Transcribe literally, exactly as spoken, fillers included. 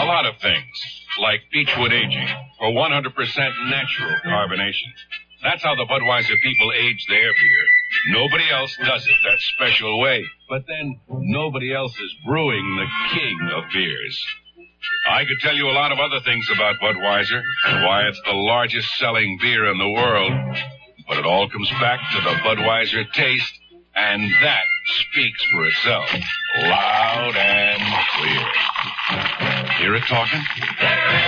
lot of things, like Beechwood Aging, for one hundred percent natural carbonation. That's how the Budweiser people age their beer. Nobody else does it that special way. But then, nobody else is brewing the king of beers. I could tell you a lot of other things about Budweiser, why it's the largest selling beer in the world. But it all comes back to the Budweiser taste, and that speaks for itself, loud and clear. Hear it talking?